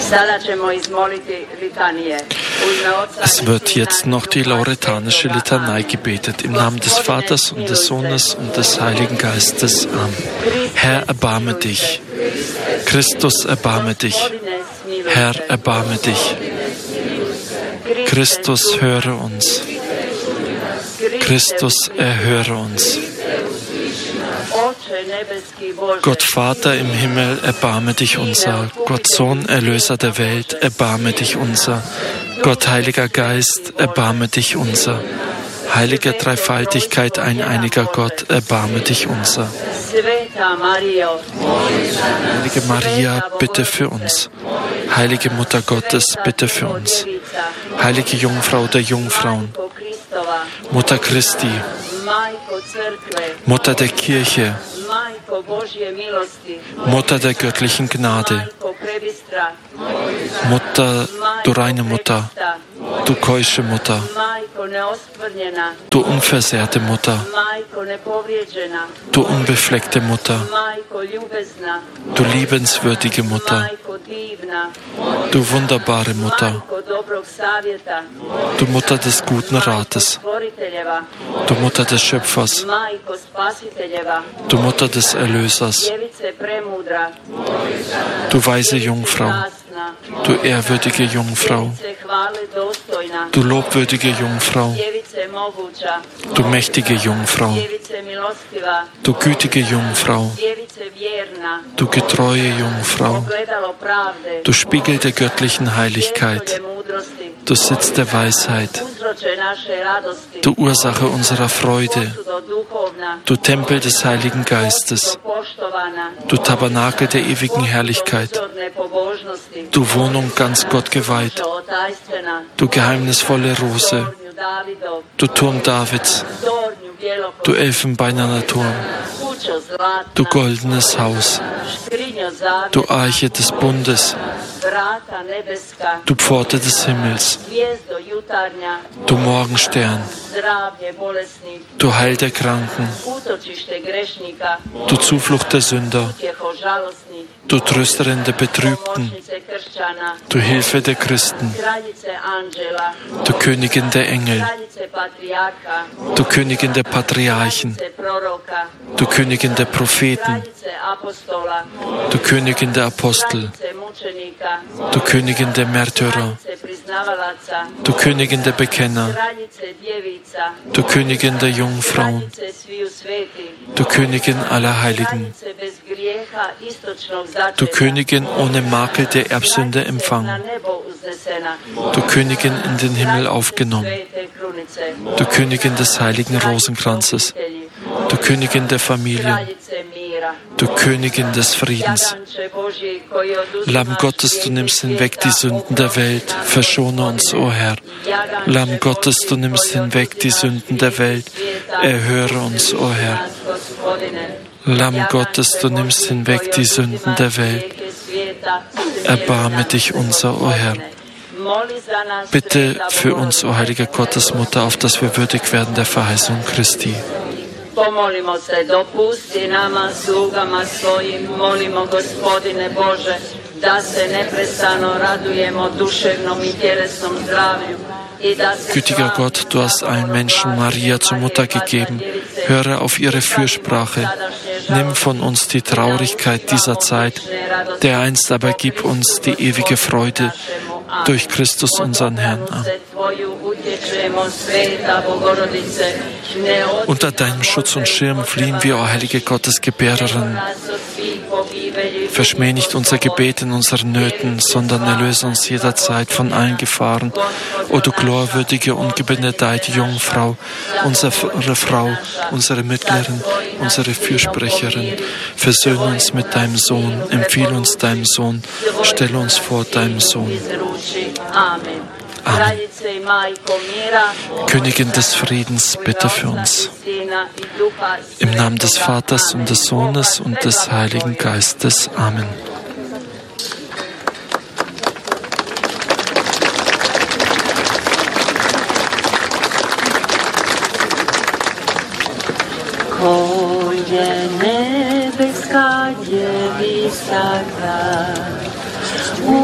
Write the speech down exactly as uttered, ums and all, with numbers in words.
Es wird jetzt noch die lauretanische Litanei gebetet, im Namen des Vaters und des Sohnes und des Heiligen Geistes. Amen. Herr, erbarme dich. Christus, erbarme dich. Herr, erbarme dich. Christus, höre uns. Christus, erhöre uns. Gott Vater im Himmel, erbarme dich unser. Gott Sohn, Erlöser der Welt, erbarme dich unser. Gott Heiliger Geist, erbarme dich unser. Heilige Dreifaltigkeit, ein einiger Gott, erbarme dich unser. Heilige Maria, bitte für uns. Heilige Mutter Gottes, bitte für uns. Heilige Jungfrau der Jungfrauen, Mutter Christi, Mutter der Kirche, Mutter der göttlichen Gnade, Mutter, du reine Mutter, du keusche Mutter, du unversehrte Mutter, du unbefleckte Mutter, du liebenswürdige Mutter, du wunderbare Mutter, du Mutter des guten Rates, du Mutter des Schöpfers, du Mutter des Erlösers, du weise Jungfrau, du ehrwürdige Jungfrau, du lobwürdige Jungfrau, du mächtige Jungfrau, du gütige Jungfrau, du getreue Jungfrau, du Spiegel der göttlichen Heiligkeit, du Sitz der Weisheit, du Ursache unserer Freude, du Tempel des Heiligen Geistes, du Tabernakel der ewigen Herrlichkeit, du Wohnung ganz Gott geweiht, du geheimnisvolle Rose, du Turm Davids, du elfenbeinerner Turm, du goldenes Haus, du Arche des Bundes, du Pforte des Himmels, du Morgenstern, du Heil der Kranken, du Zuflucht der Sünder, du Trösterin der Betrübten, du Hilfe der Christen, du Königin der Engel, du Königin der Patriarchen, du Königin der Propheten, du Königin der Apostel, du Königin der Märtyrer, du Königin der Bekenner, du Königin der Jungfrauen, du Königin aller Heiligen, du Königin ohne Makel der Erbsünde empfangen, du Königin in den Himmel aufgenommen, du Königin des heiligen Rosenkranzes, du Königin der Familie, du Königin des Friedens. Lamm Gottes, du nimmst hinweg die Sünden der Welt, verschone uns, o Herr. Lamm Gottes, du nimmst hinweg die Sünden der Welt, erhöre uns, o Herr. Lamm Gottes, du nimmst hinweg die Sünden der Welt, erbarme dich unser, o Herr. Bitte für uns, o heilige Gottesmutter, auf dass wir würdig werden der Verheißung Christi. Pomolimo se, dopusti nama slugama svojim, molimo Gospodine Bože, da se neprestano radujemo duševnom i tjelesnom zdravlju. Gütiger Gott, du hast allen Menschen Maria zur Mutter gegeben. Höre auf ihre Fürsprache. Nimm von uns die Traurigkeit dieser Zeit, dereinst aber gib uns die ewige Freude durch Christus, unseren Herrn. Amen. Unter deinem Schutz und Schirm fliehen wir, o heilige Gottesgebärerin. Verschmäh nicht unser Gebet in unseren Nöten, sondern erlöse uns jederzeit von allen Gefahren. O du glorwürdige und gebenedeite Jungfrau, unsere Frau, unsere Mittlerin, unsere Fürsprecherin, versöhne uns mit deinem Sohn, empfehle uns deinem Sohn, stelle uns vor deinem Sohn. Amen. Amen. Königin des Friedens, bitte für uns. Im Namen des Vaters und des Sohnes und des Heiligen Geistes. Amen. Nebeska dziewica gra.